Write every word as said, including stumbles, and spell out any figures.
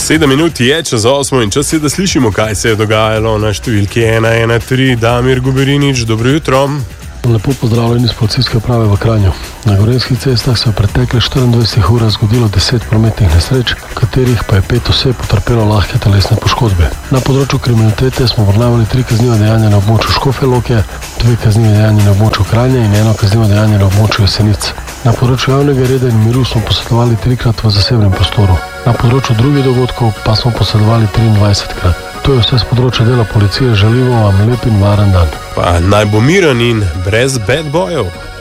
Sedem minut je čez osmo in čas je, da slišimo, kaj se je dogajalo na številki ena ena tri. Damir Guberinčič, dobro jutro. Lepo pozdravljeni iz policijske uprave v Kranju. Na gorenjskih cestah se je v preteklih štiriindvajsetih urah zgodilo deset prometnih nesreč, v katerih pa je pet oseb utrpelo lahke telesne poškodbe. Na področju kriminalitete smo obravnavali tri kazniva dejanja na območju Škofje Loke, dve kaznivi dejanji na območju Kranja in eno kaznivo dejanje na območju Jesenic. Na področju javnega reda in miru smo posredovali trikrat v zasebnem prostoru. Na področju drugih dogodkov pa smo posredovali triindvajsetkrat. To je vse z področja dela policije. Želimo vam lep in varen dan. Pa naj bo miren in brez bad bojev.